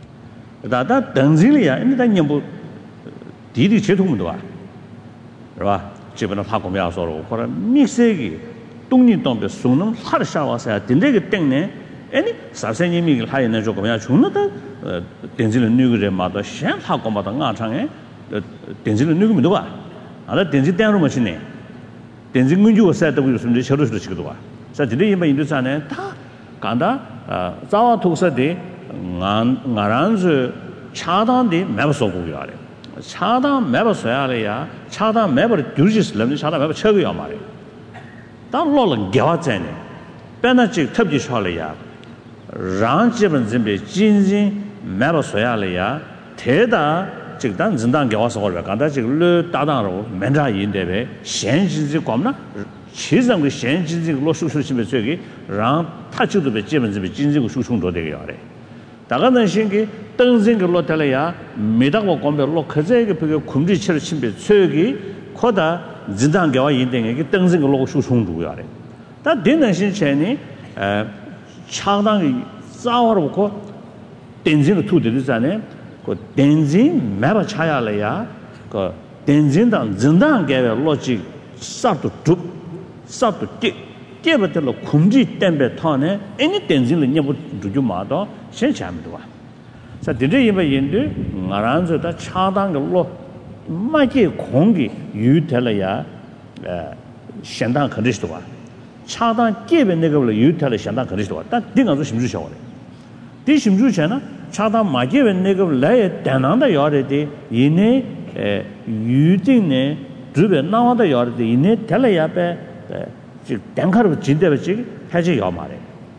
다다 등질이야. 인다 녀부 디디 제통도 와. 그봐. 집에는 하고면 서로 그러 믹스기 동리동be 손놈 하르샤와서 된데게 땡네. 아니 사세님이 하이는 조금이야 죽는다. 된질은 누구래 마다 셴 하고마다 나창에 된질은 누구면 봐. 알아 된질 땡으로 마시네. 된질 문주가 살다 그러는데 저러서 지기도 와. 자 지리 이마 인도산에 다 간다. 자와 독서대 ngaranzu 차단 di map so gu yare 차단 map so yare ya 차단 map de durjis lam 차단 map chego ya mare da lo lo gwa zhen ne bana ji tebji shale ya ran ji ben zin be jin jin map so yare ya te da ji dan zin dan gwa so ba ga da ji le da dang ro men zha yin de be xian ji ji guo na qi zhen ge xian ji ji lo shu shu xin be zhe ge ran ta ji de be ji ben zin be jin jin ge shu chung zhe de ge yare 다가는 신기 등진그 로텔이야 메다고 공별로 그제게 그 군지체를 침배 최기 코다 진단계와 인등에게 등진그 로고 수송주야 래. 다 되는 신체니 에 차당이 싸워놓고 덴진을 투들이잖아요. 그 덴진 매바 차야래야 그 덴진당 진단계의 로직 싹도 쭉 싹도 띠 깨버들로 군지 땜배 터네 애니 덴진을 녀부 주주 마도 신참도 와. 자, 드르 이바 인도 나란서다 차당로 마게 공기 유텔이야 에 현당 컨디스도 와. 차당 깨베 내가로 유텔의 현당 컨디스도 와. 딱 딩아서 심주 셔래. 디 심주잖아. 차당 마게베 내가로 라에 단한다 요래디 이네 에 유딩네 주베 나와다 요래디 이네 텔야베 즉 땡카로 진대베지 해지 요 말에.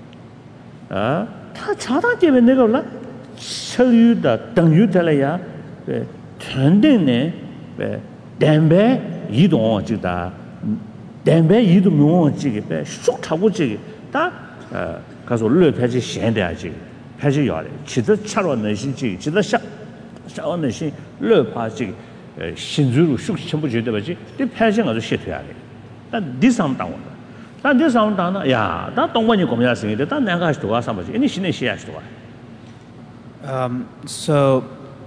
아 다 차단 때문에 내가 올라 철유다 등유들이야 왜 전등네 왜 담배 이동 지다 담배 이동 명 지게 쏙 타고 지게 다 가서 올려 패지 현대야지 패지 요래 지도 차로 내신지 지도 샤 샤워 내신 르파지 신주로 쑥 전부 제대로 봐지 이 패지 가서 시켜야 돼. 난 디상 당원 난 대상 당나 야, 나 동반이 고민하시는데 난 내가 하시도 와서 뭐지? 이니 신의 시야시도 와. Um so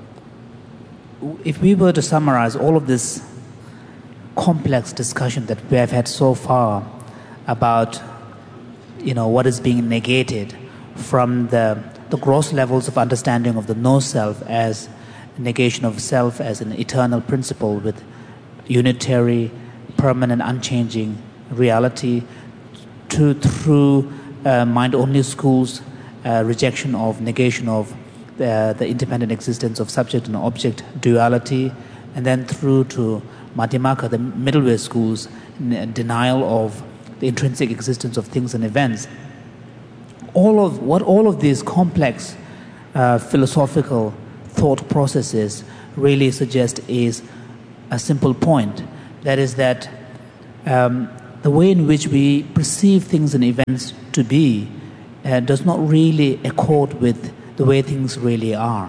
if we were to summarize all of this complex discussion that we have had so far about you know what is being negated from the the gross levels of understanding of the no self as negation of self as an eternal principle with unitary permanent unchanging reality to through uh, mind-only schools, uh, rejection of negation of the, the independent existence of subject and object duality, and then through to Madhyamaka, the middle way school's denial of the intrinsic existence of things and events. All of what all of these complex uh, philosophical thought processes really suggest is a simple point. That is that um, the way in which we perceive things and events to be uh, does not really accord with the way things really are.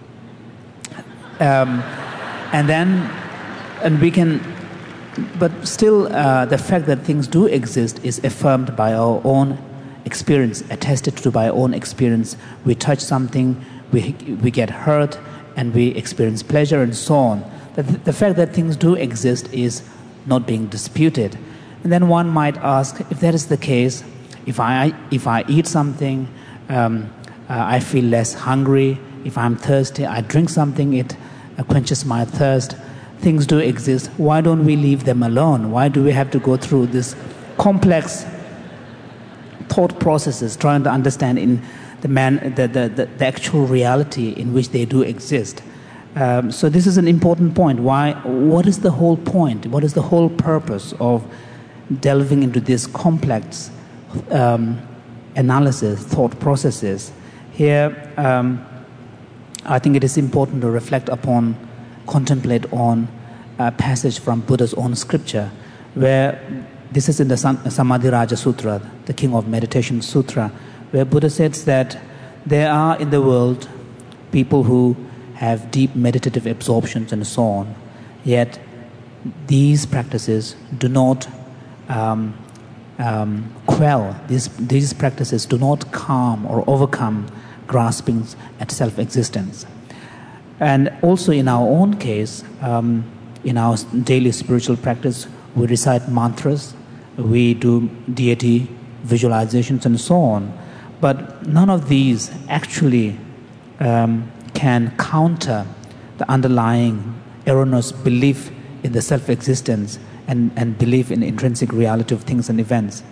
Um, and then, and we can, but still uh, the fact that things do exist is affirmed by our own experience, attested to by our own experience. We touch something, we, we get hurt, and we experience pleasure and so on. The, the fact that things do exist is not being disputed. And then one might ask, if that is the case, if I, if I eat something, um, uh, I feel less hungry. If I'm thirsty, I drink something, it uh, quenches my thirst. Things do exist. Why don't we leave them alone? Why do we have to go through this complex thought processes trying to understand in the man the, the, the, the actual reality in which they do exist? Um, so this is an important point. Why? What is the whole point? What is the whole purpose of delving into this complex um, analysis, thought processes? Here, um, I think it is important to reflect upon, contemplate on a passage from Buddha's own scripture, where this is in the Samadhi Raja Sutra, the King of Meditation Sutra, where Buddha says that there are in the world people who have deep meditative absorptions and so on, yet these practices do not um, um, quell, these, these practices do not calm or overcome graspings at self-existence. And also in our own case, um, in our daily spiritual practice, we recite mantras, we do deity visualizations and so on, but none of these actually um, can counter the underlying erroneous belief in the self-existence and, and belief in the intrinsic reality of things and events.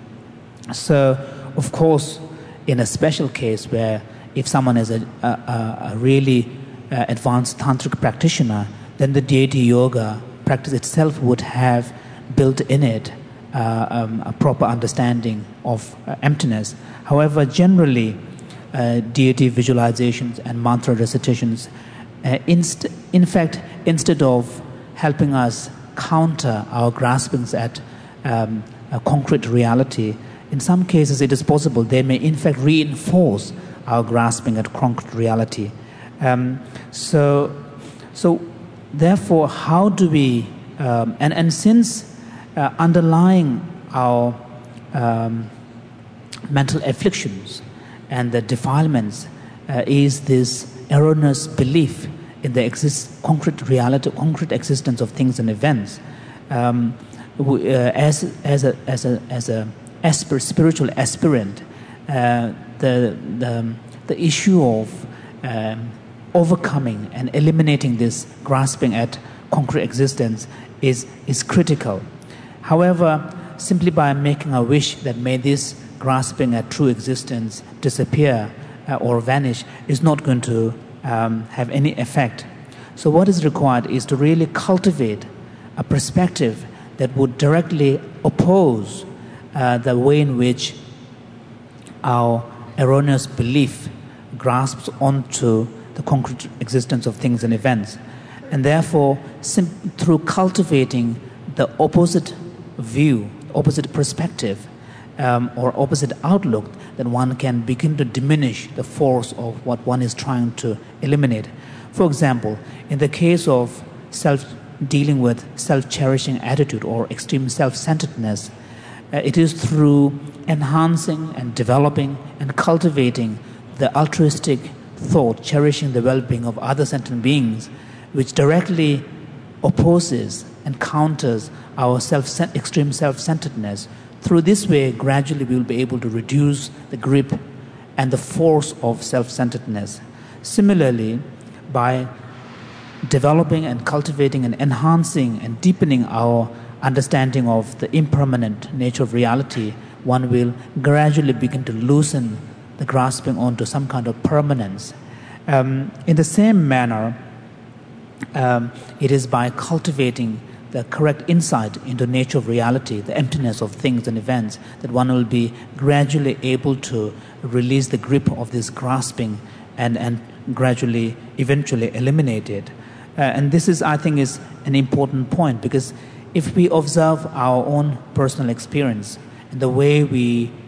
So, of course, in a special case where if someone is a, a, a really uh, advanced tantric practitioner, then the deity yoga practice itself would have built in it uh, um, a proper understanding of uh, emptiness. However, generally, uh, deity visualizations and mantra recitations, uh, inst- in fact, instead of helping us counter our graspings at um, a concrete reality, in some cases it is possible they may in fact reinforce our grasping at concrete reality. Um, so, so therefore, how do we, um, and, and since uh, underlying our um, mental afflictions and the defilements uh, is this erroneous belief in the exist, concrete reality, concrete existence of things and events, um, we, uh, as, as a, as a, as a aspir, spiritual aspirant, uh, the, the, the issue of um, overcoming and eliminating this grasping at concrete existence is, is critical. However, simply by making a wish that may this grasping at true existence disappear uh, or vanish is not going to um, have any effect. So what is required is to really cultivate a perspective that would directly oppose uh, the way in which our erroneous belief grasps onto the concrete existence of things and events. And therefore, sim- through cultivating the opposite view, opposite perspective, um, or opposite outlook, then one can begin to diminish the force of what one is trying to eliminate. For example, in the case of self dealing with self-cherishing attitude or extreme self-centeredness, uh, it is through enhancing and developing and cultivating the altruistic thought, cherishing the well-being of other sentient beings, which directly opposes and counters our self extreme self-centeredness. Through this way, gradually we will be able to reduce the grip and the force of self-centeredness. Similarly, by developing and cultivating and enhancing and deepening our understanding of the impermanent nature of reality, one will gradually begin to loosen the grasping onto some kind of permanence. Um, in the same manner, um, it is by cultivating the correct insight into nature of reality, the emptiness of things and events, that one will be gradually able to release the grip of this grasping and, and gradually, eventually eliminate it. Uh, and this is, I think, is an important point, because if we observe our own personal experience and the way we